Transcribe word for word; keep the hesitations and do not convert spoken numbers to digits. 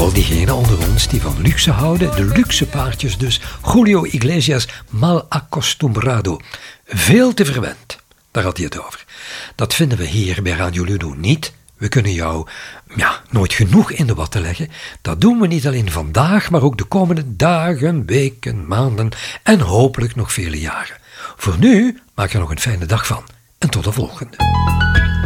Vooral diegenen onder ons die van luxe houden, de luxe paardjes dus. Julio Iglesias, Mal Acostumbrado. Veel te verwend, daar had hij het over. Dat vinden we hier bij Radio Ludo niet. We kunnen jou ja, nooit genoeg in de watten leggen. Dat doen we niet alleen vandaag, maar ook de komende dagen, weken, maanden en hopelijk nog vele jaren. Voor nu, maak er nog een fijne dag van en tot de volgende.